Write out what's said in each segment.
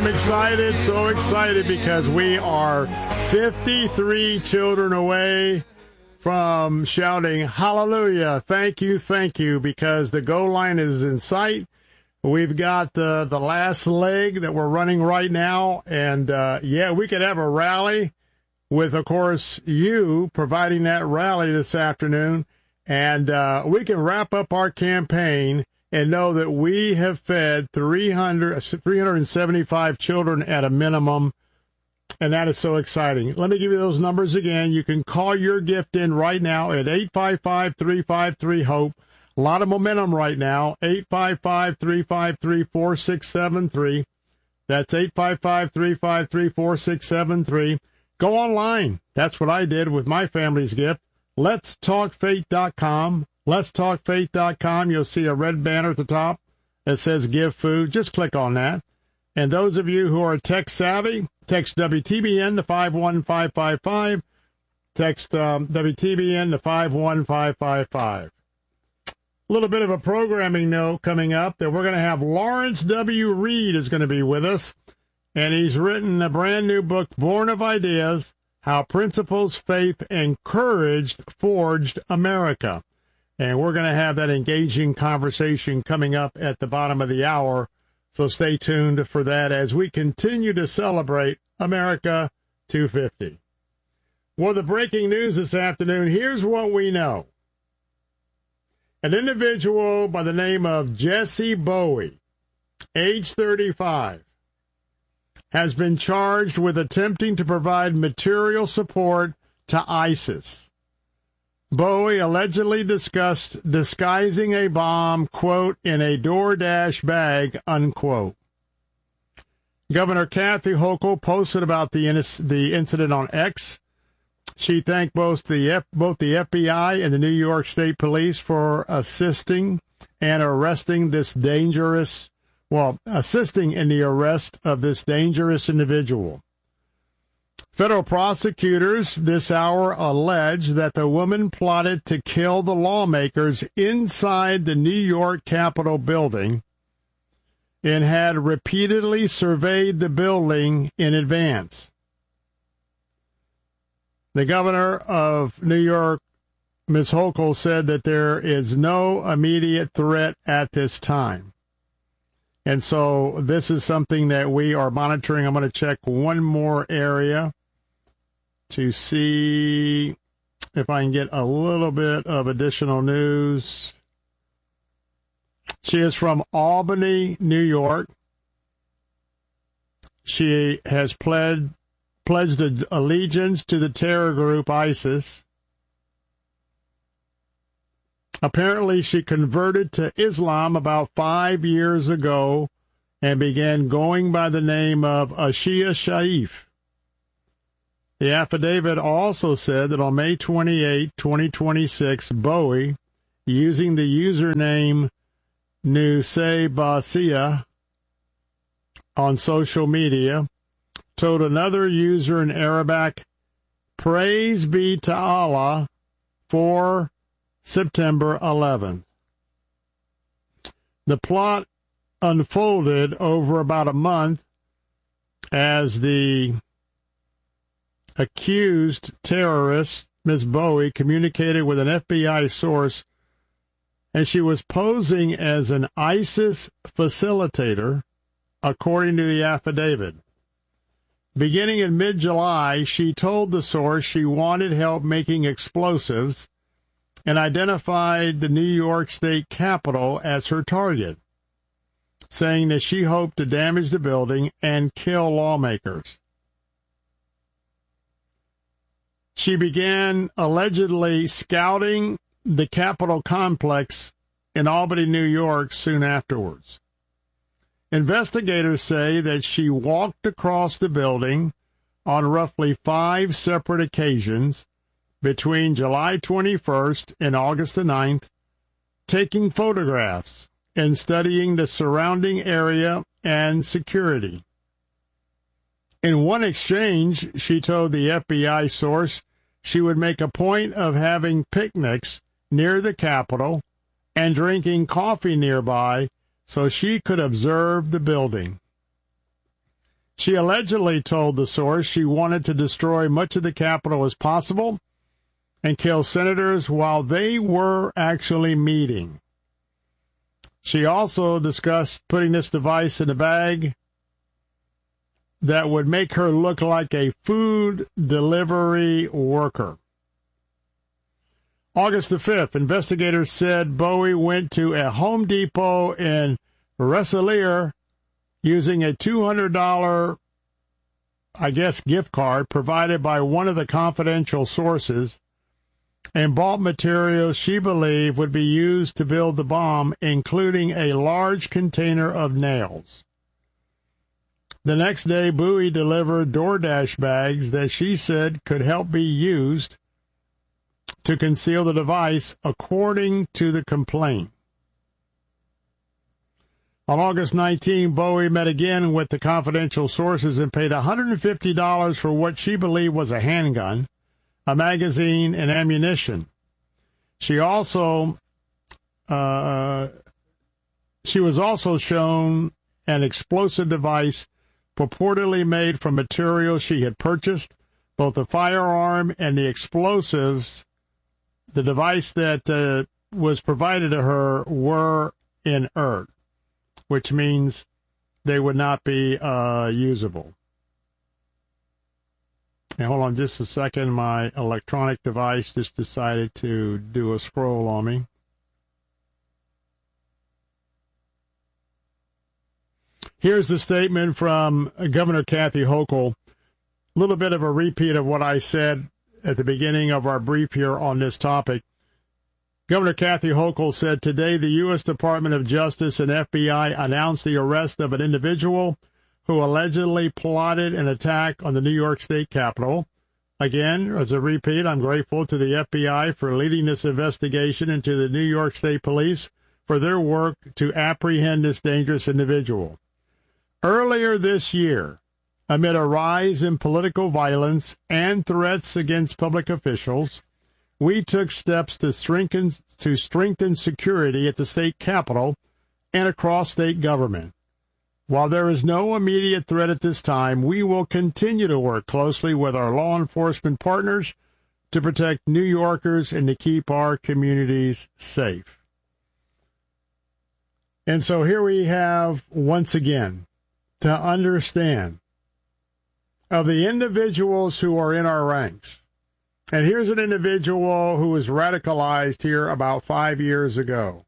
I'm excited, so excited, because we are 53 children away from shouting hallelujah, thank you, because the goal line is in sight. We've got the last leg that we're running right now, and we could have a rally with, of course, you providing that rally this afternoon, and we can wrap up our campaign and know that we have fed 375 children at a minimum, and that is so exciting. Let me give you those numbers again. You can call your gift in right now at 855-353-HOPE. A lot of momentum right now, 855-353-4673. That's 855-353-4673. Go online. That's what I did with my family's gift. Let'sTalkFaith.com. Let'sTalkFaith.com. You'll see a red banner at the top that says Give Food. Just click on that. And those of you who are tech savvy, text WTBN to 51555. Text WTBN to 51555. A little bit of a programming note coming up that we're going to have Lawrence W. Reed is going to be with us. And he's written a brand new book, Born of Ideas, How Principles, Faith, and Courage Forged America. And we're going to have that engaging conversation coming up at the bottom of the hour. So stay tuned for that as we continue to celebrate America 250. Well, the breaking news this afternoon, here's what we know. An individual by the name of Jesse Bowie, age 35, has been charged with attempting to provide material support to ISIS. Bowie allegedly discussed disguising a bomb, quote, in a DoorDash bag, unquote. Governor Kathy Hochul posted about the incident on X. She thanked both the FBI and the New York State Police for assisting in the arrest of this dangerous individual. Federal prosecutors this hour allege that the woman plotted to kill the lawmakers inside the New York Capitol building and had repeatedly surveyed the building in advance. The governor of New York, Ms. Hochul, said that there is no immediate threat at this time. And so this is something that we are monitoring. I'm going to check one more area to see if I can get a little bit of additional news. She is from Albany, New York. She has pledged allegiance to the terror group ISIS. Apparently, she converted to Islam about 5 years ago and began going by the name of Ashia Shaif. The affidavit also said that on May 28, 2026, Bowie, using the username Nusay Basia on social media, told another user in Arabic, "Praise be to Allah for September 11th. The plot unfolded over about a month as the accused terrorist, Ms. Bowie, communicated with an FBI source, and she was posing as an ISIS facilitator, according to the affidavit. Beginning in mid-July, she told the source she wanted help making explosives and identified the New York State Capitol as her target, saying that she hoped to damage the building and kill lawmakers. She began allegedly scouting the Capitol complex in Albany, New York, soon afterwards. Investigators say that she walked across the building on roughly 5 separate occasions between July 21st and August the 9th, taking photographs and studying the surrounding area and security. In one exchange, she told the FBI source she would make a point of having picnics near the Capitol and drinking coffee nearby so she could observe the building. She allegedly told the source she wanted to destroy much of the Capitol as possible and kill senators while they were actually meeting. She also discussed putting this device in a bag that would make her look like a food delivery worker. August the 5th, investigators said Bowie went to a Home Depot in Rensselaer using a $200, gift card provided by one of the confidential sources and bought materials she believed would be used to build the bomb, including a large container of nails. The next day, Bowie delivered DoorDash bags that she said could help be used to conceal the device, according to the complaint. On August 19, Bowie met again with the confidential sources and paid $150 for what she believed was a handgun, a magazine, and ammunition. She was also shown an explosive device purportedly made from materials she had purchased. Both the firearm and the explosives, the device that was provided to her, were inert, which means they would not be usable. Now, hold on just a second. My electronic device just decided to do a scroll on me. Here's the statement from Governor Kathy Hochul. A little bit of a repeat of what I said at the beginning of our brief here on this topic. Governor Kathy Hochul said today the U.S. Department of Justice and FBI announced the arrest of an individual who allegedly plotted an attack on the New York State Capitol. Again, as a repeat, I'm grateful to the FBI for leading this investigation and to the New York State Police for their work to apprehend this dangerous individual. Earlier this year, amid a rise in political violence and threats against public officials, we took steps to strengthen security at the state capitol and across state government. While there is no immediate threat at this time, we will continue to work closely with our law enforcement partners to protect New Yorkers and to keep our communities safe. And so here we have, once again, to understand of the individuals who are in our ranks. And here's an individual who was radicalized here about 5 years ago.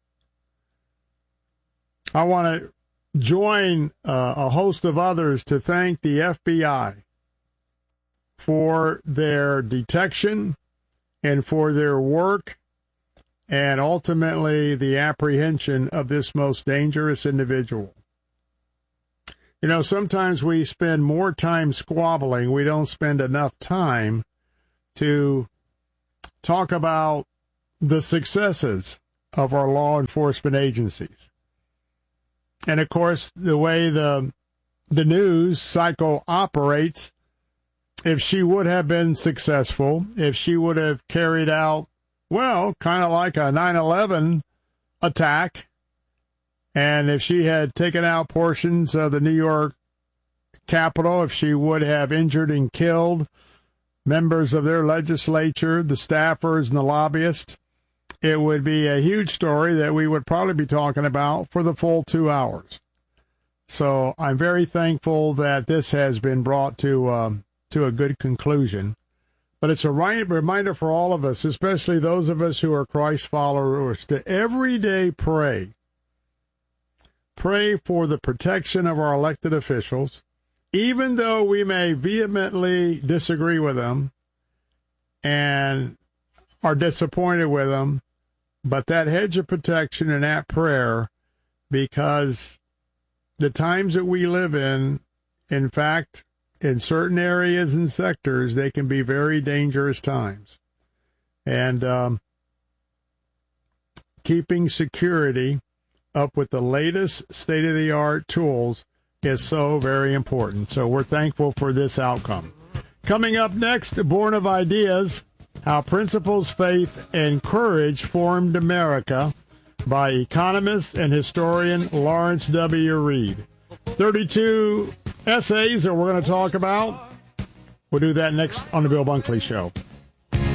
I want to join a host of others to thank the FBI for their detection and for their work and ultimately the apprehension of this most dangerous individual. You know, sometimes we spend more time squabbling. We don't spend enough time to talk about the successes of our law enforcement agencies. And, of course, the way the news cycle operates, if she would have been successful, if she would have carried out, well, kind of like a 9/11 attack, and if she had taken out portions of the New York Capitol, if she would have injured and killed members of their legislature, the staffers and the lobbyists, it would be a huge story that we would probably be talking about for the full 2 hours. So I'm very thankful that this has been brought to a good conclusion. But it's a reminder for all of us, especially those of us who are Christ followers, to every day pray. Pray for the protection of our elected officials, even though we may vehemently disagree with them and are disappointed with them, but that hedge of protection and that prayer, because the times that we live in fact, in certain areas and sectors, they can be very dangerous times. And keeping security up with the latest state-of-the-art tools is so very important. So we're thankful for this outcome. Coming up next, Born of Ideas, How Principles, Faith, and Courage Formed America by economist and historian Lawrence W. Reed. 32 essays that we're going to talk about. We'll do that next on the Bill Bunkley Show.